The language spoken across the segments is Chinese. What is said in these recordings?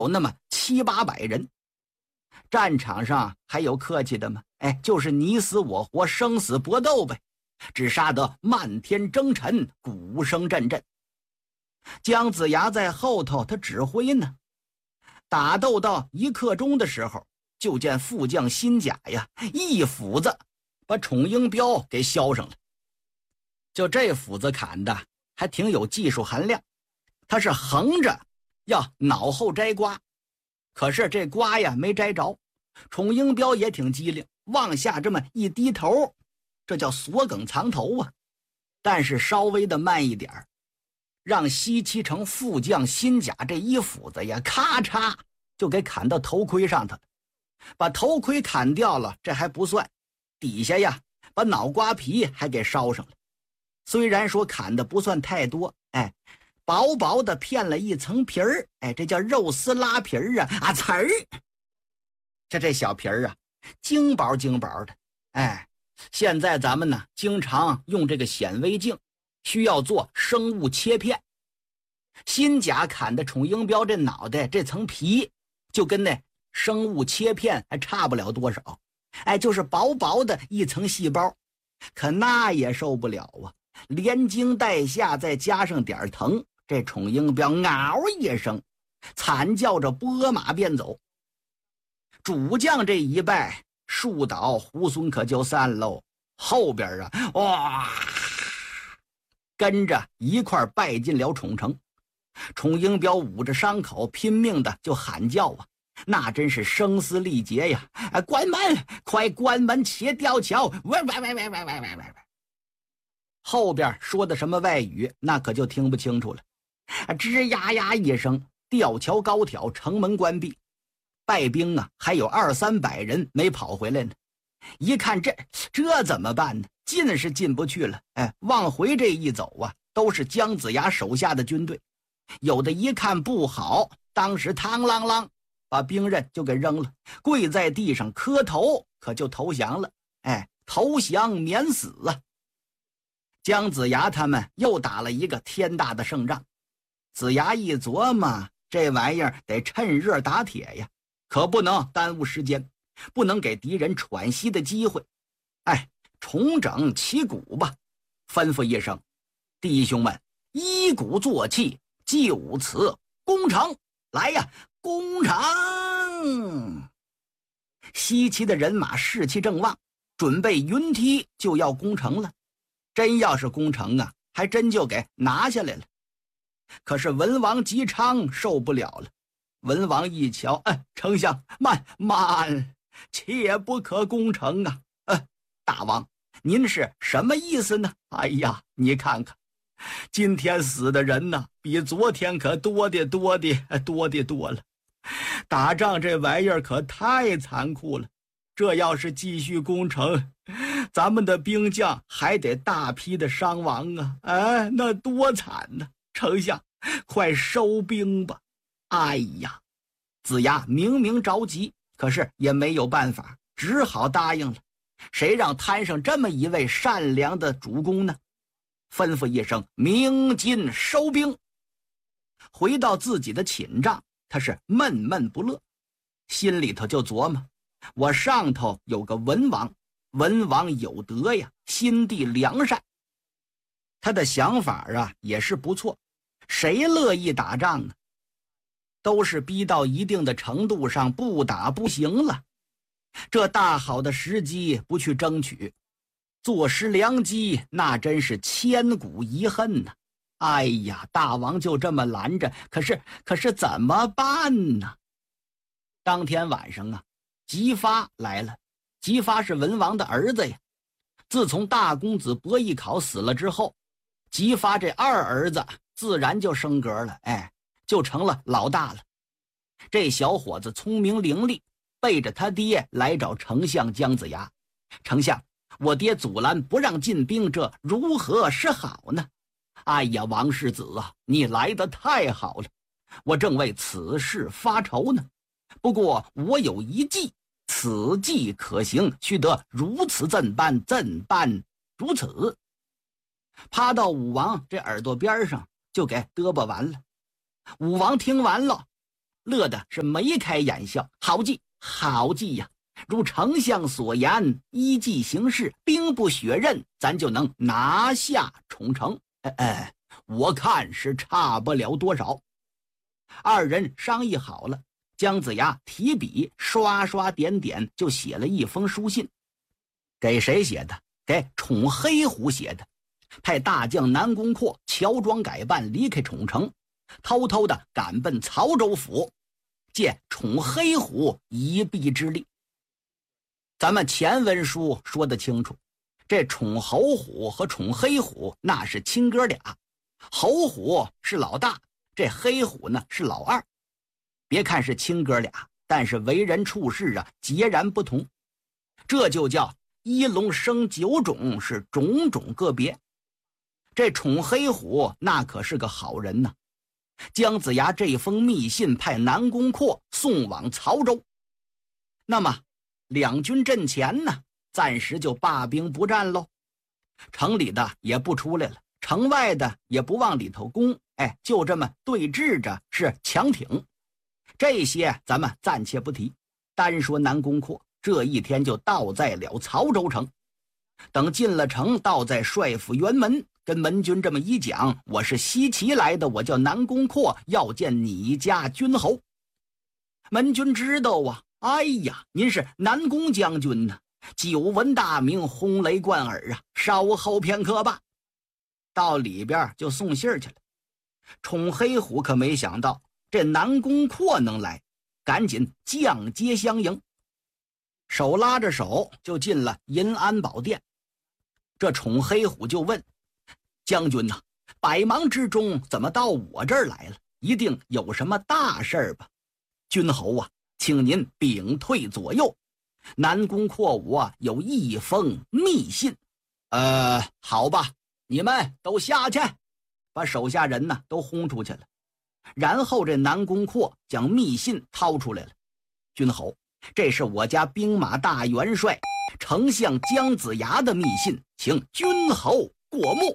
有那么700-800人。战场上还有客气的吗？就是你死我活，生死搏斗呗，只杀得漫天征尘，鼓声阵阵。姜子牙在后头，他指挥呢。打斗到1刻钟的时候，就见副将辛甲呀，一斧子把宠英彪给削上了。就这斧子砍的还挺有技术含量，他是横着要脑后摘瓜，可是这瓜呀没摘着。宠英彪也挺机灵，往下这么一低头，这叫锁梗藏头啊。但是稍微的慢一点，让西岐城副将辛甲这一斧子呀，咔嚓就给砍到头盔上头了。把头盔砍掉了，这还不算，底下呀把脑瓜皮还给烧上了。虽然说砍的不算太多，薄薄的片了一层皮儿，这叫肉丝拉皮儿啊，刺儿。这小皮儿啊，精薄精薄的。现在咱们呢经常用这个显微镜，需要做生物切片。辛甲砍的宠英彪这脑袋这层皮，就跟那生物切片还差不了多少，就是薄薄的一层细胞。可那也受不了啊，连惊带吓，再加上点疼，这宠英彪嗷一声，惨叫着拨马便走。主将这一败，树倒猢狲可就散喽。后边哇，跟着一块败进了宠城。宠英彪捂着伤口，拼命的就喊叫啊，那真是声嘶力竭呀！关门，快关门，且吊桥！喂！后边说的什么外语，那可就听不清楚了。吱呀呀一声，吊桥高挑，城门关闭。败兵啊，还有200-300人没跑回来呢。一看这怎么办呢？进是进不去了，往回这一走啊，都是姜子牙手下的军队。有的一看不好，当时嘡啷啷把兵刃就给扔了，跪在地上磕头，可就投降了。投降免死啊！姜子牙他们又打了一个天大的胜仗。子牙一琢磨，这玩意儿得趁热打铁呀，可不能耽误时间，不能给敌人喘息的机会。重整旗鼓吧，吩咐一声，弟兄们，一鼓作气，就此攻城！来呀，攻城！西岐的人马士气正旺，准备云梯就要攻城了。真要是攻城啊，还真就给拿下来了。可是文王姬昌受不了了。文王一瞧，丞相慢，切不可攻城啊！大王，您是什么意思呢？你看看，今天死的人呢，比昨天可多了。打仗这玩意儿可太残酷了，这要是继续攻城，咱们的兵将还得大批的伤亡啊！那多惨呢！丞相，快收兵吧！子牙明明着急，可是也没有办法，只好答应了。谁让摊上这么一位善良的主公呢？吩咐一声，鸣金收兵。回到自己的寝帐，他是闷闷不乐，心里头就琢磨，我上头有个文王，文王有德呀，心地良善。他的想法啊也是不错，谁乐意打仗啊？都是逼到一定的程度上，不打不行了。这大好的时机不去争取，坐失良机，那真是千古遗恨呐！大王就这么拦着，可是怎么办呢？当天晚上啊，姬发来了。姬发是文王的儿子呀。自从大公子伯邑考死了之后，姬发这二儿子自然就升格了，就成了老大了。这小伙子聪明伶俐，背着他爹来找丞相姜子牙。丞相，我爹阻拦不让进兵，这如何是好呢？王世子啊，你来得太好了，我正为此事发愁呢。不过我有一计，此计可行，须得如此怎办如此。趴到武王这耳朵边上就给嘚啵完了。武王听完了， 乐得是眉开眼笑。好计，好计呀！如丞相所言，依计行事，兵不血刃，咱就能拿下冲城。我看是差不了多少。二人商议好了，姜子牙提笔刷刷点点就写了一封书信。给谁写的？给宠黑虎写的。派大将南宫阔乔装改扮离开宠城，偷偷的赶奔曹州府，借宠黑虎一臂之力。咱们前文书说得清楚，这宠猴虎和宠黑虎那是亲哥俩，猴虎是老大，这黑虎呢是老二。别看是亲哥俩，但是为人处事啊截然不同，这就叫一龙生九种，是种种个别。这宠黑虎那可是个好人呢。姜子牙这封密信派南宫阔送往曹州，那么两军阵前呢，暂时就罢兵不战喽。城里的也不出来了，城外的也不往里头攻，就这么对峙着是强挺。这些咱们暂且不提，单说南宫阔这一天就到在了曹州城。等进了城，到在帅府辕门，跟门军这么一讲，我是西岐来的，我叫南宫阔，要见你家君侯。门军知道啊，哎呀，您是南宫将军呢，久闻大名，轰雷贯耳啊，稍后片刻吧。到里边就送信去了。宠黑虎可没想到这南宫阔能来，赶紧降阶相迎，手拉着手就进了银安宝殿。这宠黑虎就问将军呐，百忙之中怎么到我这儿来了？一定有什么大事儿吧？君侯啊，请您屏退左右，南宫阔我有一封密信。好吧，你们都下去，把手下人呢都轰出去了。然后这南宫阔将密信掏出来了。君侯，这是我家兵马大元帅丞相姜子牙的密信，请君侯过目。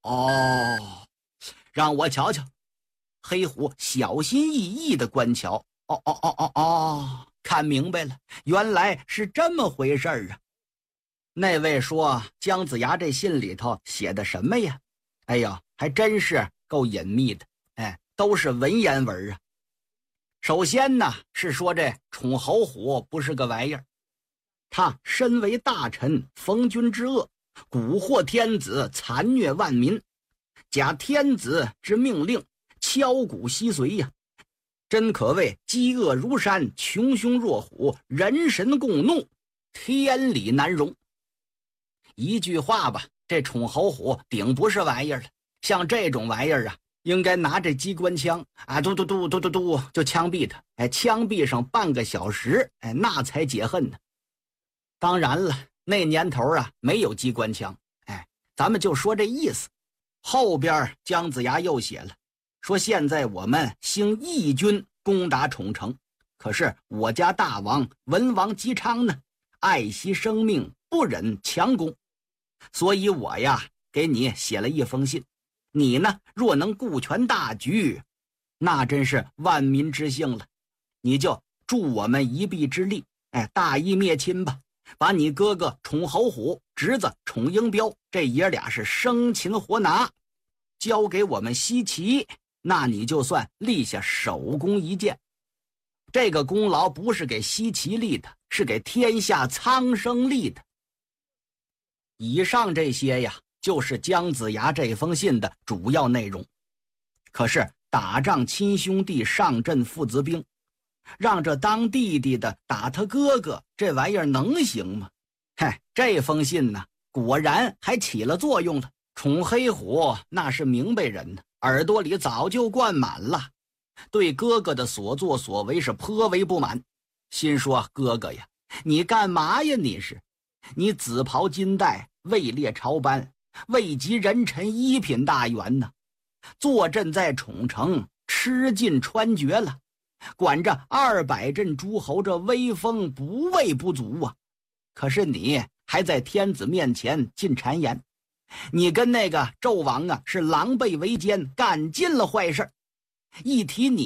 让我瞧瞧。黑虎小心翼翼的观瞧。看明白了，原来是这么回事啊。那位说姜子牙这信里头写的什么呀？哎呀，还真是够隐秘的，都是文言文啊。首先呢，是说这宠猴虎不是个玩意儿，他身为大臣，逢君之恶，蛊惑天子，残虐万民，假天子之命令，敲鼓吸髓呀，真可谓饥饿如山，穷凶若虎，人神共怒，天理难容。一句话吧，这宠猴虎顶不是玩意儿了。像这种玩意儿啊，应该拿着机关枪啊，嘟嘟嘟嘟嘟嘟就枪毙他，枪毙上半个小时，那才解恨呢。当然了，那年头啊没有机关枪，咱们就说这意思。后边姜子牙又写了，说现在我们兴义军攻打宠城，可是我家大王文王姬昌呢，爱惜生命，不忍强攻，所以我呀给你写了一封信。你呢，若能顾全大局，那真是万民之幸了。你就助我们一臂之力，大义灭亲吧。把你哥哥宠猴虎，侄子宠鹰彪，这爷俩是生擒活拿，交给我们西岐，那你就算立下首功一件。这个功劳不是给西岐立的，是给天下苍生立的。以上这些呀，就是姜子牙这封信的主要内容。可是打仗亲兄弟，上阵父子兵，让这当弟弟的打他哥哥，这玩意儿能行吗？这封信呢，果然还起了作用了。宠黑虎那是明白人呢，耳朵里早就灌满了，对哥哥的所作所为是颇为不满，心说哥哥呀，你干嘛呀？你紫袍金带，位列朝班，位极人臣一品大员呢，坐镇在宠城，吃尽穿绝了，管着200镇诸侯，这威风不畏不足啊！可是你还在天子面前进谗言，你跟那个纣王啊是狼狈为奸，干尽了坏事。一提你呀，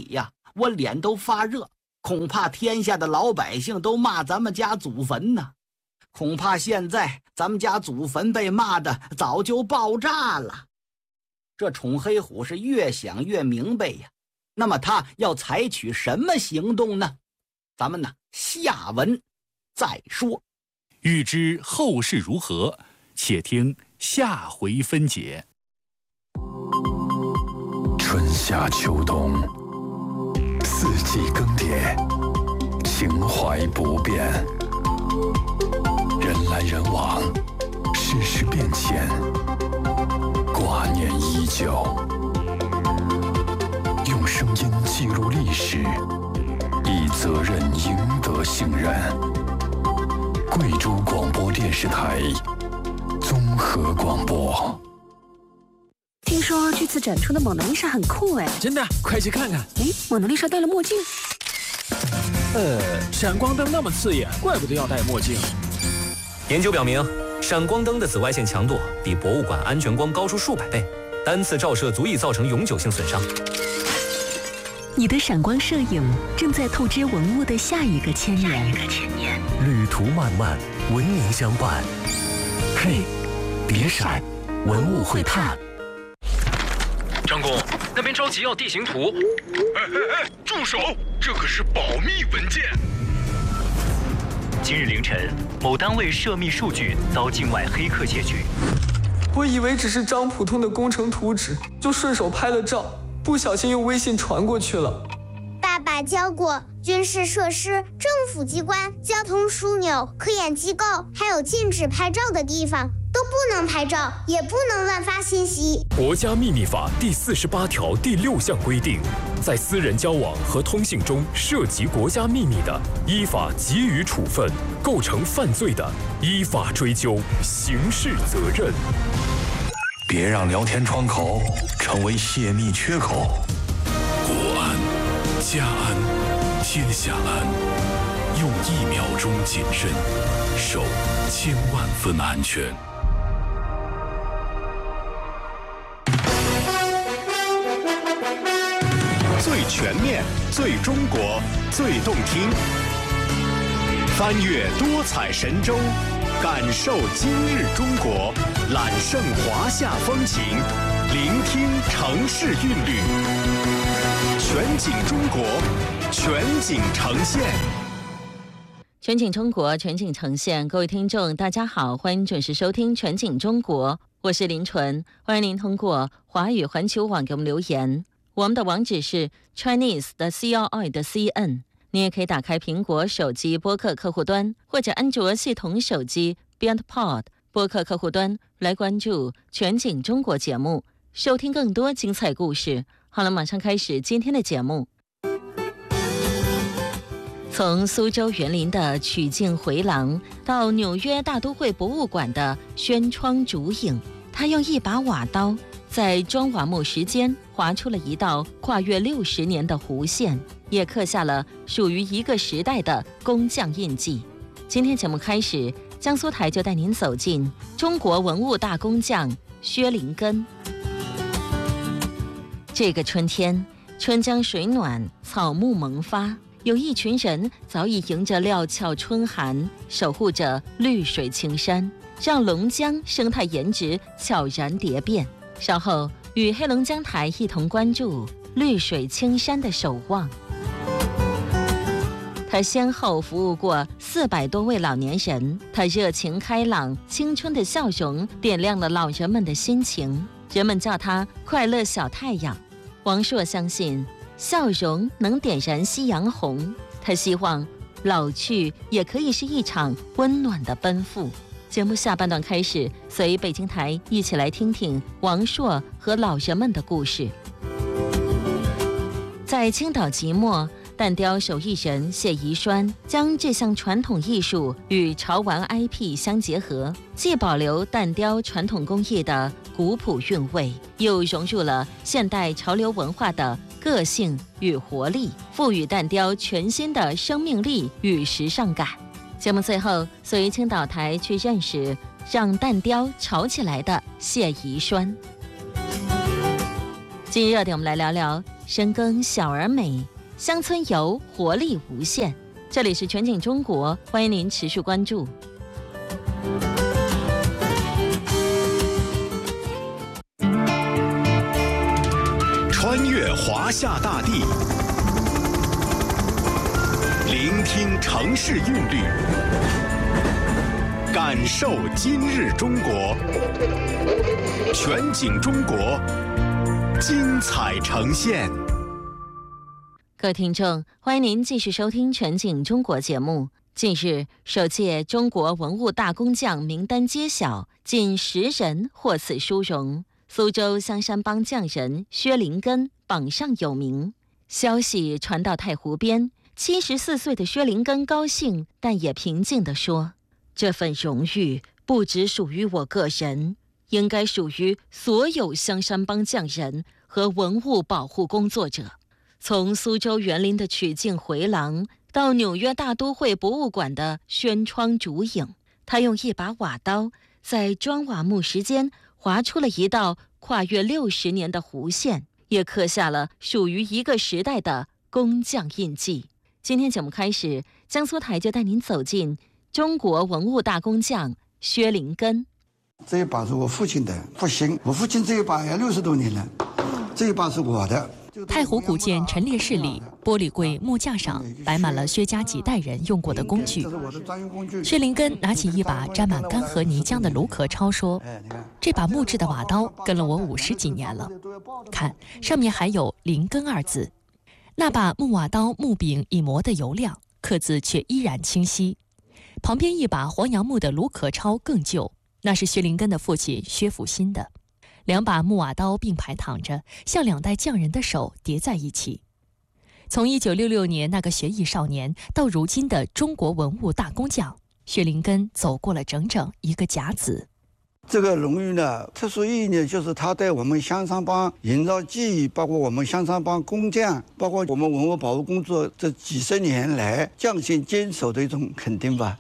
我脸都发热，恐怕天下的老百姓都骂咱们家祖坟呢。恐怕现在咱们家祖坟被骂的早就爆炸了。这宠黑虎是越想越明白呀，那么他要采取什么行动呢？咱们呢下文再说。 欲知后事如何，且听下回分解。 春夏秋冬，四季更迭，情怀不变。人来人往，世事变迁，挂念依旧。用声音记录历史，以责任赢得信任。贵州广播电视台综合广播。 听说这次展出的蒙娜丽莎很酷哎！ 真的，快去看看。 哎，蒙娜丽莎戴了墨镜。 闪光灯那么刺眼，怪不得要戴墨镜。 研究表明，闪光灯的紫外线强度比博物馆安全光高出数百倍，单次照射足以造成永久性损伤。 你的闪光摄影正在透支文物的下一个千年。 旅途漫漫，文明相伴。嘿，别闪，文物会探。 张工，那边着急要地形图。 住手！这可是保密文件。 今日凌晨，某单位涉密数据遭境外黑客窃取。 我以为只是张普通的工程图纸，就顺手拍了照，不小心用微信传过去了。 爸爸教过，军事设施、政府机关、交通枢纽、科研机构，还有禁止拍照的地方，都不能拍照，也不能乱发信息。 国家秘密法第48条第6项规定，在私人交往和通信中涉及国家秘密的，依法给予处分；构成犯罪的，依法追究刑事责任。 别让聊天窗口成为泄密缺口。 国安、家安、天下安，用1秒钟谨慎，守1000万分安全。 最全面、最中国、最动听，翻越多彩神州，感受今日中国，揽胜华夏风情，聆听城市韵律，全景中国，全景呈现。 全景中国，全景呈现。各位听众大家好，欢迎准时收听全景中国，我是林纯，欢迎您通过华语环球网给我们留言。我们的网址是 Chinese 的 CRI 的 CN， 你也可以打开苹果手机播客客户端，或者安卓系统手机 BeyondPod 播客客户端来关注全景中国节目，收听更多精彩故事。好了，马上开始今天的节目。从苏州园林的曲径回廊到纽约大都会博物馆的轩窗烛影，他用一把瓦刀在砖瓦木石间划出了一道跨越60年的弧线，也刻下了属于一个时代的工匠印记。今天节目开始，江苏台就带您走进中国文物大工匠薛林根。这个春天，春江水暖，草木萌发，有一群人早已迎着料峭春寒，守护着绿水青山，让龙江生态颜值悄然蝶变。稍后与黑龙江台一同关注绿水青山的守望。他先后服务过400多位老年人，他热情开朗，青春的笑容点亮了老人们的心情，人们叫他快乐小太阳。王朔相信笑容能点燃夕阳红，他希望老去也可以是一场温暖的奔赴。节目下半段开始，随北京台一起来听听王朔和老人们的故事。在青岛即墨，蛋雕手艺人谢宜栓将这项传统艺术与潮玩 IP 相结合，既保留蛋雕传统工艺的古朴韵味，又融入了现代潮流文化的个性与活力，赋予蛋雕全新的生命力与时尚感。节目最后随青岛台去认识让蛋雕炒起来的谢宜栓。今日热点我们来聊聊深耕小而美， 乡村游活力无限。这里是全景中国，欢迎您持续关注。 穿越华夏大地，聆听城市韵律，感受今日中国。全景中国，精彩呈现。 各位听众，欢迎您继续收听《全景中国》节目。近日，首届中国文物大工匠名单揭晓，近10人获此殊荣。苏州香山帮匠人薛林根榜上有名。消息传到太湖边，74岁的薛林根高兴，但也平静地说：“这份荣誉不只属于我个人，应该属于所有香山帮匠人和文物保护工作者。”从苏州园林的曲径回廊到纽约大都会博物馆的轩窗烛影，他用一把瓦刀在砖瓦木石间划出了一道跨越60年的弧线，也刻下了属于一个时代的工匠印记。今天节目开始，江苏台就带您走进中国文物大工匠薛林根。 这一把是我父亲的复兴，我父亲这一把要60多年了，这一把是我的。 太湖古建陈列室里，玻璃柜木架上摆满了薛家几代人用过的工具。薛林根拿起一把沾满干涸泥浆的卢壳抄说：“这把木质的瓦刀跟了我50几年了，看上面还有林根2字。那把木瓦刀木柄已磨得油亮，刻字却依然清晰。旁边一把黄杨木的卢壳抄更旧，那是薛林根的父亲薛福新的。2把木瓦刀并排躺着，像2代匠人的手叠在一起。从1966年那个学艺少年到如今的中国文物大工匠，薛林根走过了整整一个甲子。 这个荣誉呢，特殊意义呢，就是他对我们香山帮营造技艺，包括我们香山帮工匠，包括我们文物保护工作这几十年来匠心坚守的一种肯定吧。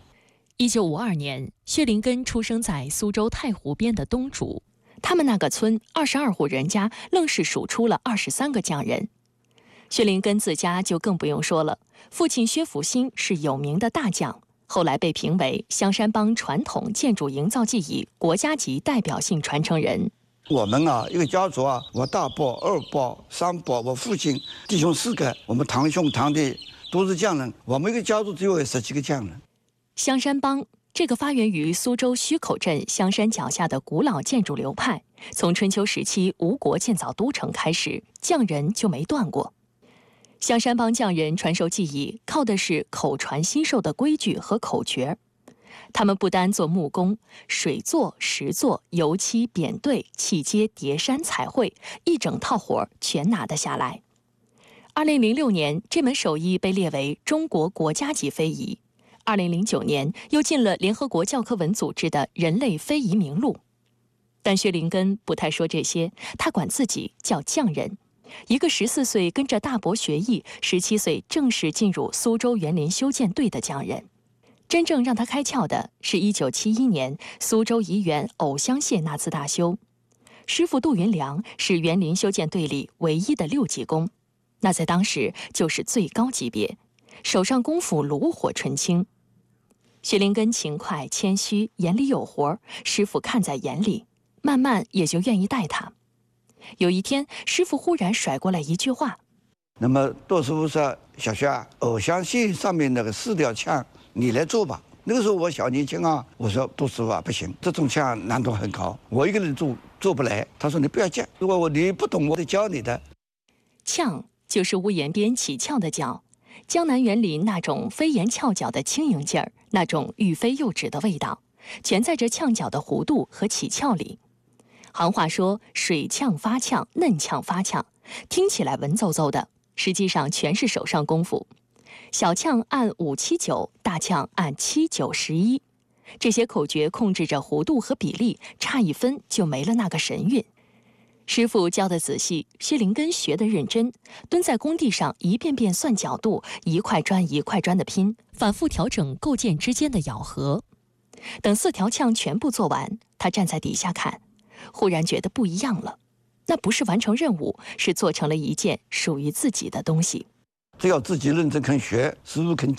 1952年，薛林根出生在苏州太湖边的东竹。他们那个村22户人家愣是数出了23个匠人。薛林根自家就更不用说了，父亲薛福新是有名的大匠，后来被评为香山帮传统建筑营造技艺国家级代表性传承人。 我们一个家族我大伯、二伯、三伯，我父亲弟兄4个，我们堂兄堂弟都是匠人，我们一个家族只有10几个匠人。 香山帮这个发源于苏州虚口镇香山脚下的古老建筑流派，从春秋时期吴国建造都城开始，匠人就没断过。香山帮匠人传授技艺，靠的是口传心授的规矩和口诀。他们不单做木工，水做、石做、油漆、扁对、砌接、叠山、彩绘，一整套活全拿得下来。2006年，这门手艺被列为中国国家级非遗。2009年又进了联合国教科文组织的人类非遗名录。但薛林根不太说这些，他管自己叫匠人，一个14岁跟着大伯学艺，17岁正式进入苏州园林修建队的匠人。真正让他开窍的是1971年苏州怡园藕香榭那次大修，师傅杜云良是园林修建队里唯一的6级工，那在当时就是最高级别，手上功夫炉火纯青。薛林根勤快谦虚，眼里有活，师傅看在眼里，慢慢也就愿意带他。有一天，师傅忽然甩过来一句话：“ 那么杜师傅说，小薛藕香榭上面那个4条枪你来做吧。”那个时候我小年轻我说杜师傅不行，这种枪难度很高，我一个人做不来。他说你不要犟，如果你不懂，我得教你的。 炝就是屋檐边起翘的角，江南园林那种飞檐翘角的轻盈劲儿，那种欲飞又止的味道，全在这炝角的弧度和起翘里。行话说水炝发炝，嫩炝发炝，听起来文绉绉的，实际上全是手上功夫。小炝按5、7、9，大炝按7、9、11，这些口诀控制着弧度和比例，差1分就没了那个神韵。师傅教得仔细，薛林根学得认真，蹲在工地上一遍遍算角度，一块砖一块砖的拼，反复调整构件之间的咬合。等4条炝全部做完，他站在底下看，忽然觉得不一样了。那不是完成任务，是做成了一件属于自己的东西。 只要自己认真肯学，师傅肯